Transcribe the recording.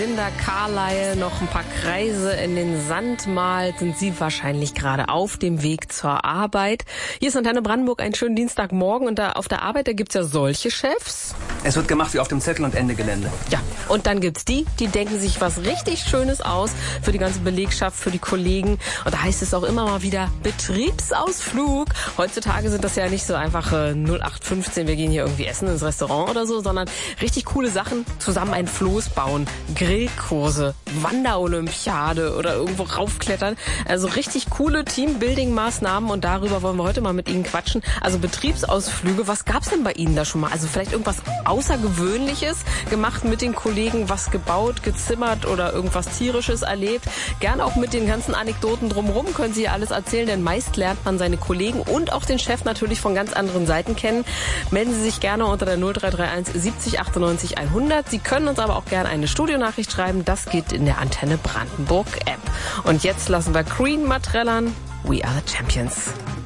Linda Carlyle noch ein paar Kreise in den Sand malt, sind Sie wahrscheinlich gerade auf dem Weg zur Arbeit. Hier ist Antenne Brandenburg, einen schönen Dienstagmorgen und da auf der Arbeit, da gibt's ja solche Chefs. Es wird gemacht wie auf dem Zettel und Ende Gelände. Ja, und dann gibt's die denken sich was richtig Schönes aus für die ganze Belegschaft, für die Kollegen. Und da heißt es auch immer mal wieder Betriebsausflug. Heutzutage sind das ja nicht so einfach 0815, wir gehen hier irgendwie essen ins Restaurant oder so, sondern richtig coole Sachen, zusammen ein Floß bauen, Grillkurse, Wanderolympiade oder irgendwo raufklettern. Also richtig coole Teambuilding-Maßnahmen und darüber wollen wir heute mal mit Ihnen quatschen. Also Betriebsausflüge, was gab's denn bei Ihnen da schon mal? Also vielleicht irgendwas Außergewöhnliches gemacht mit den Kollegen, was gebaut, gezimmert oder irgendwas Tierisches erlebt. Gerne auch mit den ganzen Anekdoten drumherum können Sie alles erzählen, denn meist lernt man seine Kollegen und auch den Chef natürlich von ganz anderen Seiten kennen. Melden Sie sich gerne unter der 0331 70 98 100. Sie können uns aber auch gerne eine Studionachricht schreiben. Das geht in der Antenne Brandenburg App. Und jetzt lassen wir Queen mal trällern. We are the champions.